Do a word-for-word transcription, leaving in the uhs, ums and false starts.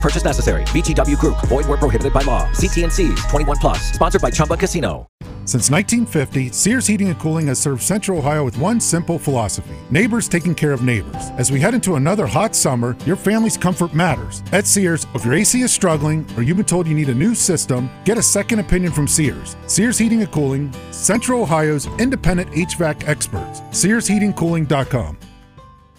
Purchase necessary. V G W Group. Void where prohibited by law. See T N Cs. twenty-one plus. Sponsored by Chumba Casino. Since nineteen fifty, Sears Heating and Cooling has served Central Ohio with one simple philosophy: neighbors taking care of neighbors. As we head into another hot summer, your family's comfort matters. At Sears, if your A C is struggling or you've been told you need a new system, get a second opinion from Sears. Sears Heating and Cooling, Central Ohio's independent H V A C experts. Sears Heating Cooling dot com.